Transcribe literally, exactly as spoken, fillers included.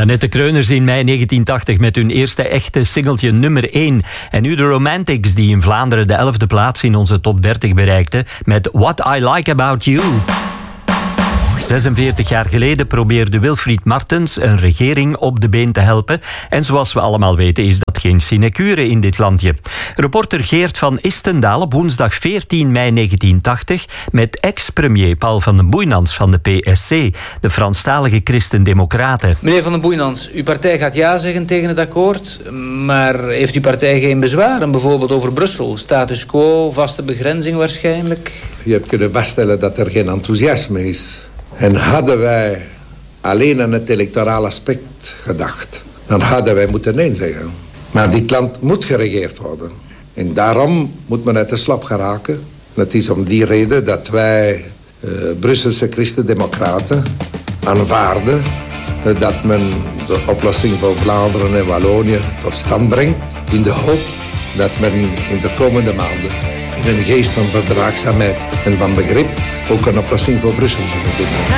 Annette Kreuners in mei negentien tachtig met hun eerste echte singeltje nummer één. En nu de Romantics die in Vlaanderen de elfde plaats in onze top dertig bereikten met What I Like About You. zesenveertig jaar geleden probeerde Wilfried Martens een regering op de been te helpen. En zoals we allemaal weten is dat geen sinecure in dit landje. Reporter Geert van Istendaal op woensdag veertien mei negentien tachtig met ex-premier Paul van den Boeinans van de P S C, de Franstalige Christen-Democraten. Meneer van den Boeinans, uw partij gaat ja zeggen tegen het akkoord, maar heeft uw partij geen bezwaren, bijvoorbeeld over Brussel? Status quo, vaste begrenzing waarschijnlijk? Je hebt kunnen vaststellen dat er geen enthousiasme is. En hadden wij alleen aan het electoraal aspect gedacht, dan hadden wij moeten nee zeggen. Maar dit land moet geregeerd worden. En daarom moet men uit de slap geraken. En het is om die reden dat wij uh, Brusselse Christen-Democraten aanvaarden uh, dat men de oplossing voor Vlaanderen en Wallonië tot stand brengt. In de hoop dat men in de komende maanden in een geest van verdraagzaamheid en van begrip ook een oplossing voor Brussel zullen vinden.